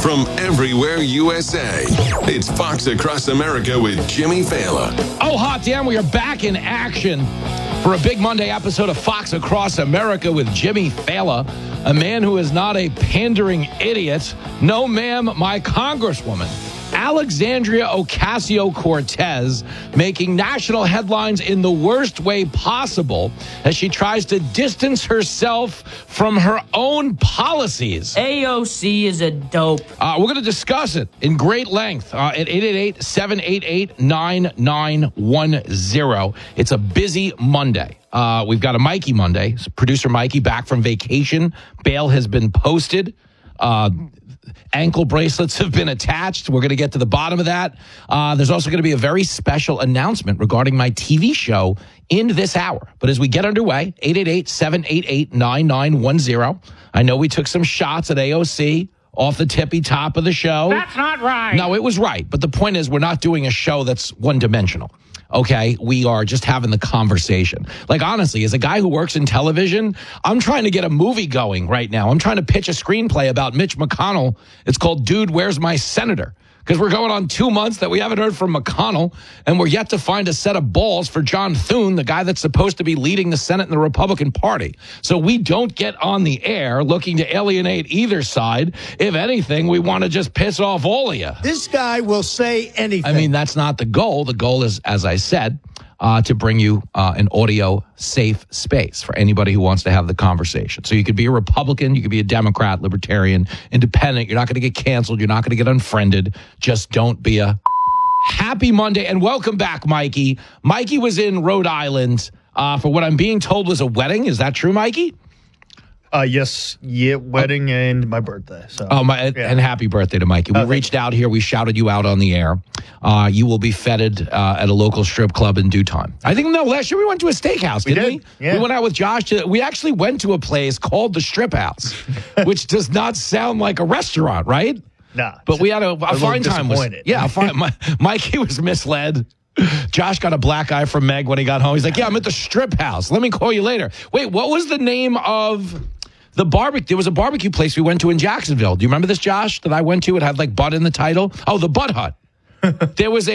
from everywhere USA. It's Fox Across America with Jimmy Fallon. Oh, hot damn, we are back in action for a big Monday episode of Fox Across America with Jimmy Fallon, a man who is not a pandering idiot. No, ma'am, my congresswoman. Alexandria Ocasio-Cortez making national headlines in the worst way possible as she tries to distance herself from her own policies. AOC is a dope. We're going to discuss it in great length at 888-788-9910. It's a busy Monday. We've got a Mikey Monday. Producer Mikey back from vacation. Bail has been posted. Ankle bracelets have been attached. We're going to get to the bottom of that. There's also going to be a very special announcement regarding my TV show in this hour. But as we get underway, 888-788-9910. I know we took some shots at AOC off the tippy top of the show. That's not right. No, it was right. But the point is, we're not doing a show that's one-dimensional. Okay, we are just having the conversation. Like, honestly, as a guy who works in television, I'm trying to get a movie going right now. I'm trying to pitch a screenplay about Mitch McConnell. It's called Dude, Where's My Senator? Because we're going on 2 months that we haven't heard from McConnell, and we're yet to find a set of balls for John Thune, the guy that's supposed to be leading the Senate in the Republican Party. So we don't get on the air looking to alienate either side. If anything, we want to just piss off all of you. This guy will say anything. I mean, that's not the goal. The goal is, as I said, to bring you an audio-safe space for anybody who wants to have the conversation. So you could be a Republican, you could be a Democrat, Libertarian, Independent. You're not going to get canceled. You're not going to get unfriended. Just don't be a happy Monday. And welcome back, Mikey. Mikey was in Rhode Island for what I'm being told was a wedding. Is that true, Mikey? Yes, wedding and my birthday. So. And happy birthday to Mikey. We reached out here. We shouted you out on the air. You will be feted at a local strip club in due time. I think, last year we went to a steakhouse, didn't we? Yeah. We went out with Josh. We actually went to a place called the Strip House, which does not sound like a restaurant, right? Nah. But we had a fine time. Mikey was misled. Josh got a black eye from Meg when he got home. He's like, yeah, I'm at the Strip House. Let me call you later. Wait, what was the name of the barbecue? There was a barbecue place we went to in Jacksonville. Do you remember this, Josh, that I went to? It had like butt in the title. Oh, the Butt Hut. There was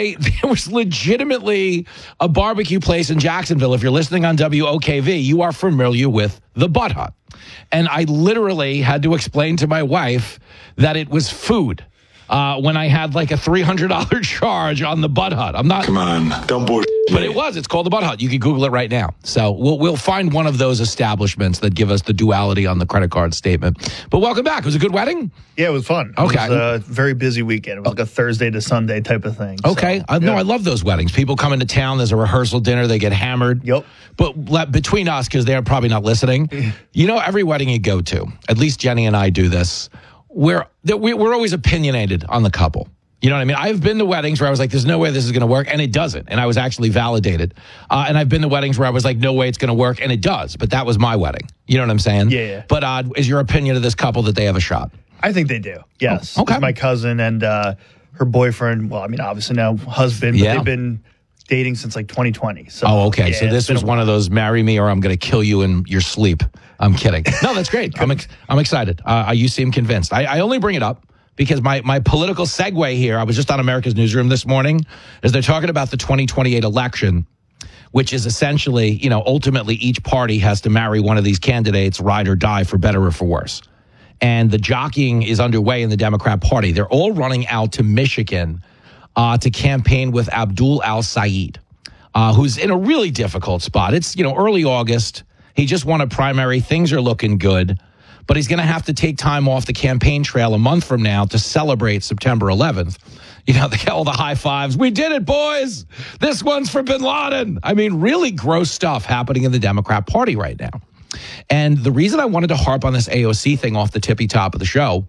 legitimately a barbecue place in Jacksonville. If you're listening on WOKV, you are familiar with the Butt Hut. And I literally had to explain to my wife that it was food. When I had like a $300 charge on the Butt Hut. I'm not. Come on, don't bullshit. But it was. It's called the Butt Hut. You can Google it right now. So we'll find one of those establishments that give us the duality on the credit card statement. But welcome back. It was a good wedding? Yeah, it was fun. Okay. It was a very busy weekend. It was like a Thursday to Sunday type of thing. Okay. So, No, I love those weddings. People come into town. There's a rehearsal dinner. They get hammered. Yep. But between us, because they're probably not listening, every wedding you go to, at least Jenny and I do this, we're always opinionated on the couple. You know what I mean? I've been to weddings where I was like, there's no way this is going to work, and it doesn't. And I was actually validated. And I've been to weddings where I was like, no way it's going to work, and it does. But that was my wedding. You know what I'm saying? Yeah. But is your opinion of this couple that they have a shot? I think they do, yes. Oh, okay. It's my cousin and her boyfriend, well, I mean, obviously now husband, but they've been dating since like 2020. So, okay. Yeah, so this was one of those marry me or I'm going to kill you in your sleep. I'm kidding. No, that's great. I'm excited. You seem convinced. I only bring it up because my political segue here, I was just on America's Newsroom this morning, as they're talking about the 2028 election, which is essentially, ultimately each party has to marry one of these candidates, ride or die, for better or for worse. And the jockeying is underway in the Democrat Party. They're all running out to Michigan to campaign with Abdul al-Sayed, who's in a really difficult spot. It's, early August. He just won a primary. Things are looking good. But he's going to have to take time off the campaign trail a month from now to celebrate September 11th. They get all the high fives. We did it, boys. This one's for bin Laden. I mean, really gross stuff happening in the Democrat Party right now. And the reason I wanted to harp on this AOC thing off the tippy top of the show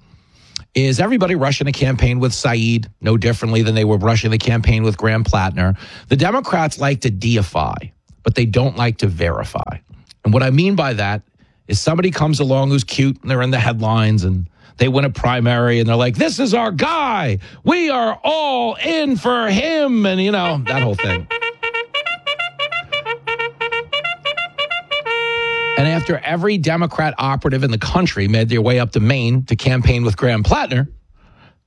is everybody rushing a campaign with Saeed no differently than they were rushing the campaign with Graham Plattner. The Democrats like to deify, but they don't like to verify. And what I mean by that is somebody comes along who's cute and they're in the headlines and they win a primary and they're like, this is our guy. We are all in for him. And, that whole thing. And after every Democrat operative in the country made their way up to Maine to campaign with Graham Plattner,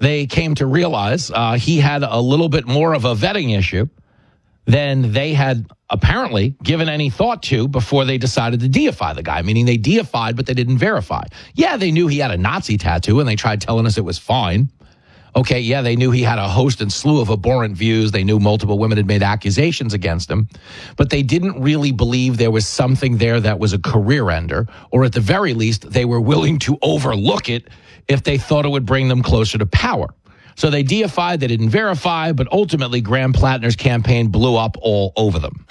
they came to realize he had a little bit more of a vetting issue than they had apparently given any thought to before they decided to deify the guy, meaning they deified, but they didn't verify. Yeah, they knew he had a Nazi tattoo, and they tried telling us it was fine. Okay, yeah, they knew he had a host and slew of abhorrent views. They knew multiple women had made accusations against him, but they didn't really believe there was something there that was a career ender, or at the very least, they were willing to overlook it if they thought it would bring them closer to power. So they deified, they didn't verify, but ultimately Graham Plattner's campaign blew up all over them.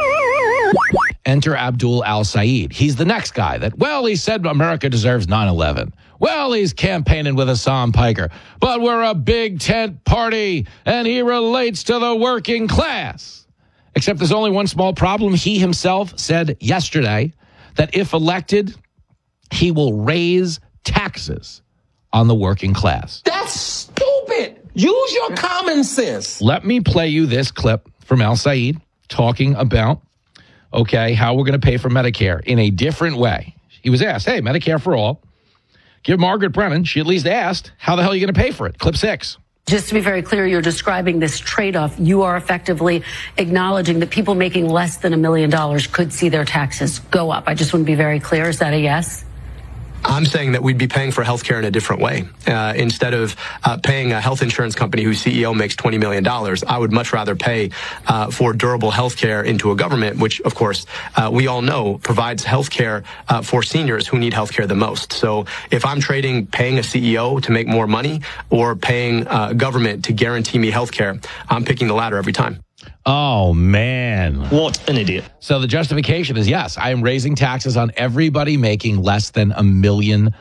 Enter Abdul al-Sayed. He's the next guy that, well, he said America deserves 9/11. Well, he's campaigning with Hassan Piker. But we're a big tent party, and he relates to the working class. Except there's only one small problem. He himself said yesterday that if elected, he will raise taxes on the working class. That's stupid. Use your common sense. Let me play you this clip from al-Sayed talking about, okay, how we're going to pay for Medicare in a different way. He was asked, hey, Medicare for all. Give Margaret Brennan, she at least asked, how the hell are you going to pay for it? Clip 6. Just to be very clear, you're describing this trade-off. You are effectively acknowledging that people making less than $1 million could see their taxes go up. I just want to be very clear. Is that a yes? I'm saying that we'd be paying for healthcare in a different way. Instead of paying a health insurance company whose CEO makes $20 million, I would much rather pay for durable healthcare into a government, which, of course, we all know provides healthcare for seniors who need healthcare the most. So if I'm trading paying a CEO to make more money or paying government to guarantee me healthcare, I'm picking the latter every time. Oh, man. What an idiot. So the justification is, yes, I am raising taxes on everybody making less than $1 million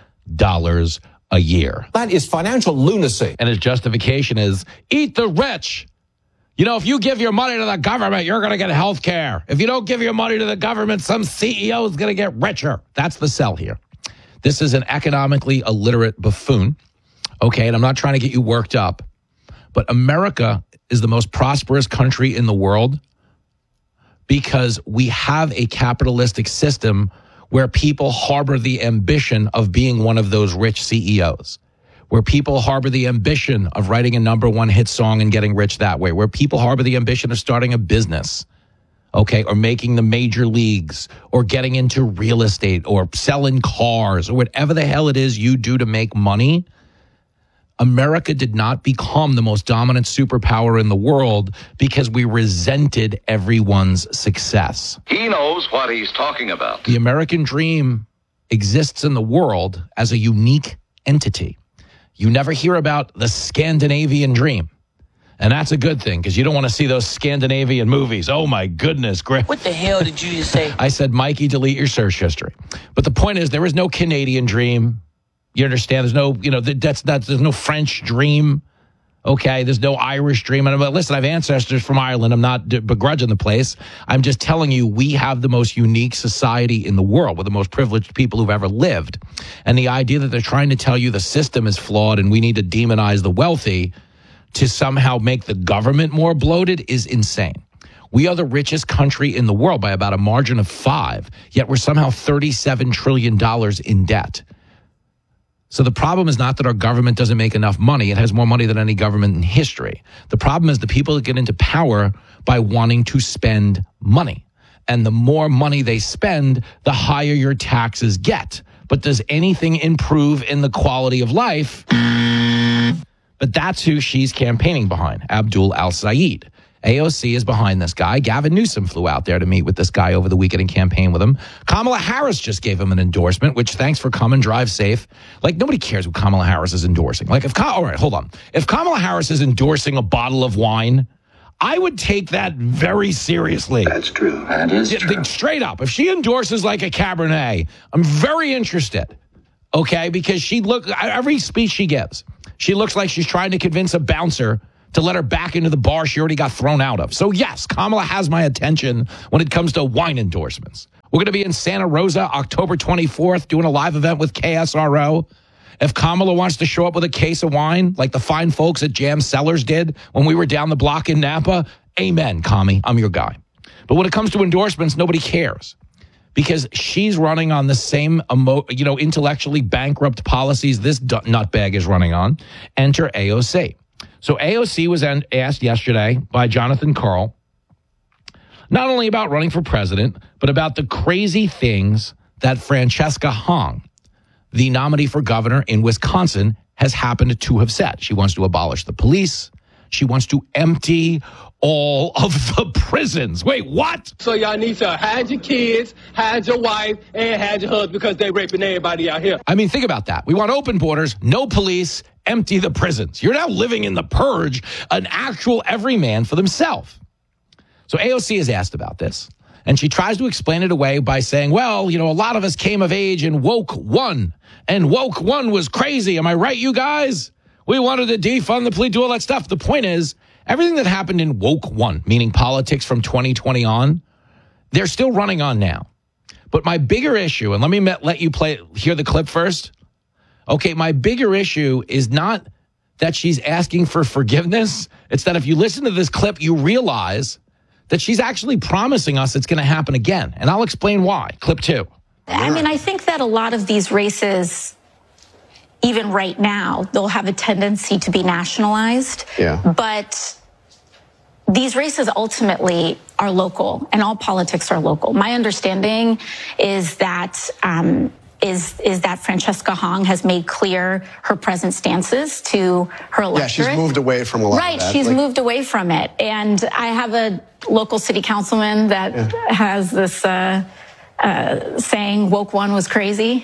a year. That is financial lunacy. And his justification is, eat the rich. You know, if you give your money to the government, you're going to get health care. If you don't give your money to the government, some CEO is going to get richer. That's the sell here. This is an economically illiterate buffoon. Okay, and I'm not trying to get you worked up, but America is the most prosperous country in the world because we have a capitalistic system where people harbor the ambition of being one of those rich CEOs, where people harbor the ambition of writing a #1 hit song and getting rich that way, where people harbor the ambition of starting a business, okay, or making the major leagues, or getting into real estate, or selling cars, or whatever the hell it is you do to make money. America did not become the most dominant superpower in the world because we resented everyone's success. He knows what he's talking about. The American dream exists in the world as a unique entity. You never hear about the Scandinavian dream. And that's a good thing because you don't want to see those Scandinavian movies. Oh, my goodness. What the hell did you just say? I said, Mikey, delete your search history. But the point is, there is no Canadian dream. You understand? There's no, there's no French dream. Okay, there's no Irish dream. And listen, I have ancestors from Ireland. I'm not begrudging the place. I'm just telling you, we have the most unique society in the world. We're the most privileged people who've ever lived. And the idea that they're trying to tell you the system is flawed and we need to demonize the wealthy to somehow make the government more bloated is insane. We are the richest country in the world by about a margin of 5, yet we're somehow $37 trillion in debt. So the problem is not that our government doesn't make enough money. It has more money than any government in history. The problem is the people that get into power by wanting to spend money. And the more money they spend, the higher your taxes get. But does anything improve in the quality of life? But that's who she's campaigning behind, Abdul al-Sayed. AOC is behind this guy. Gavin Newsom flew out there to meet with this guy over the weekend and campaign with him. Kamala Harris just gave him an endorsement, which thanks for coming, drive safe. Like, nobody cares what Kamala Harris is endorsing. Like, all right, hold on. If Kamala Harris is endorsing a bottle of wine, I would take that very seriously. That's true. That is true. Straight up. If she endorses like a Cabernet, I'm very interested. Okay? Because every speech she gives, she looks like she's trying to convince a bouncer to let her back into the bar she already got thrown out of. So yes, Kamala has my attention when it comes to wine endorsements. We're going to be in Santa Rosa October 24th doing a live event with KSRO. If Kamala wants to show up with a case of wine like the fine folks at Jam Cellars did when we were down the block in Napa, amen, Kami, I'm your guy. But when it comes to endorsements, nobody cares because she's running on the same, intellectually bankrupt policies this nutbag is running on. Enter AOC. So AOC was asked yesterday by Jonathan Karl, not only about running for president, but about the crazy things that Francesca Hong, the nominee for governor in Wisconsin, has happened to have said. She wants to abolish the police. She wants to empty all of the prisons. Wait, what? So y'all need to hide your kids, hide your wife, and hide your husband because they raping everybody out here. I mean, think about that. We want open borders, no police, empty the prisons. You're now living in the purge, an actual everyman for themselves. So AOC is asked about this, and she tries to explain it away by saying, well, a lot of us came of age in woke one, and woke one was crazy. Am I right, you guys? We wanted to defund the police, do all that stuff. The point is, everything that happened in woke one, meaning politics from 2020 on, they're still running on now. But my bigger issue, and let me let you hear the clip first. Okay, my bigger issue is not that she's asking for forgiveness. It's that if you listen to this clip, you realize that she's actually promising us it's going to happen again. And I'll explain why. Clip 2. I mean, I think that a lot of these races, even right now, they'll have a tendency to be nationalized. Yeah. But these races ultimately are local, and all politics are local. My understanding is that that Francesca Hong has made clear her present stances to her electorate. Yeah, she's moved away from a lot of that. Right, she's moved away from it. And I have a local city councilman that has this saying woke one was crazy.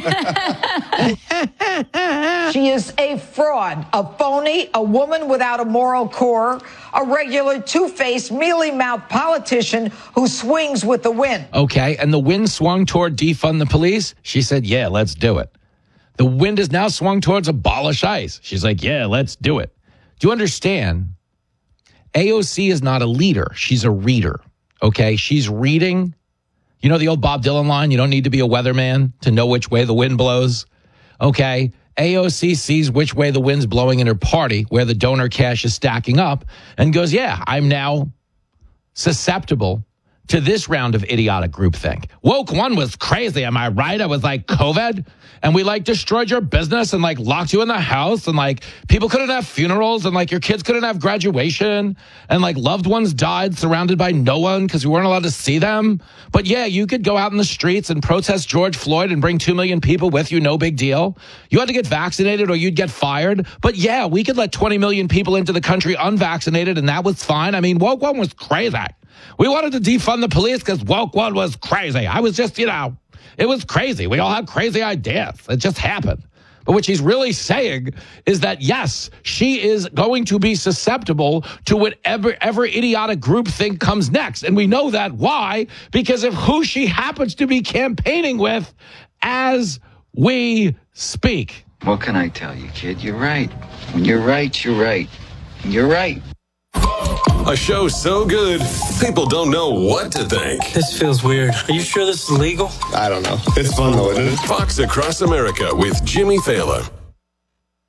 She is a fraud, a phony, a woman without a moral core, a regular two-faced, mealy-mouthed politician who swings with the wind. Okay, and the wind swung toward defund the police. She said, yeah, let's do it. The wind is now swung towards abolish ICE. She's like, yeah, let's do it. Do you understand? AOC is not a leader. She's a reader. Okay, she's reading. You know the old Bob Dylan line, you don't need to be a weatherman to know which way the wind blows? Okay, AOC sees which way the wind's blowing in her party, where the donor cash is stacking up, and goes, yeah, I'm now susceptible to this round of idiotic groupthink. Woke one was crazy, am I right? I was like COVID, and we destroyed your business and locked you in the house, and people couldn't have funerals, and your kids couldn't have graduation, and loved ones died surrounded by no one because we weren't allowed to see them. But yeah, you could go out in the streets and protest George Floyd and bring 2 million people with you, no big deal. You had to get vaccinated or you'd get fired. But yeah, we could let 20 million people into the country unvaccinated, and that was fine. I mean, woke one was crazy. We wanted to defund the police because woke one was crazy. I was just, it was crazy. We all had crazy ideas. It just happened. But what she's really saying is that, yes, she is going to be susceptible to whatever idiotic groupthink comes next. And we know that. Why? Because of who she happens to be campaigning with as we speak. What can I tell you, kid? You're right. When you're right, you're right. You're right. A show so good, people don't know what to think. This feels weird. Are you sure this is legal? I don't know. It's fun though, isn't it? Fox Across America with Jimmy Thaler.